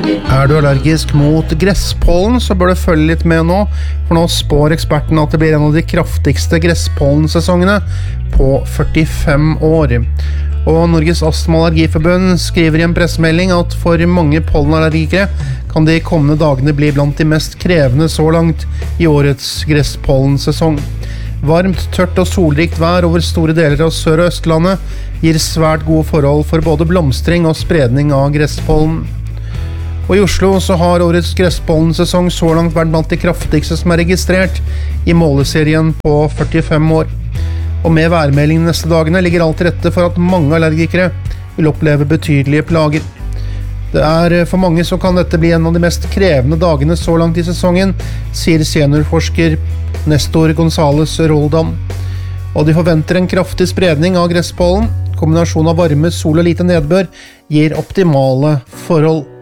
Er du allergisk mot gresspollen, så bør du følge litt med nå, for nå spår ekspertene at det blir en av de kraftigste gresspollensesongene på 45 år. Og Norges Astma- og Allergiforbund skriver i en pressemelding at for mange pollenallergikere kan de kommende dagene bli blant de mest krevende så langt i årets gresspollensesong. Varmt, tørt og solrikt vær over store deler av Sør- og Østlandet gir svært gode forhold for både blomstring og spredning av gresspollen. Og i Oslo så har årets gresspollensesong så langt vært blant de kraftigste som er registrert i måleserien på 45 år. Og med værmeldingen neste dagene ligger alt til rette for at mange allergikere vil oppleve betydelige plager. Det er for mange så kan dette bli en av de mest krevende dagene så langt i sesongen, sier seniorforsker Nestor González Roldan. Og de forventer en kraftig spredning av gresspollen. Kombinasjon av varme, sol og lite nedbør gir optimale forhold.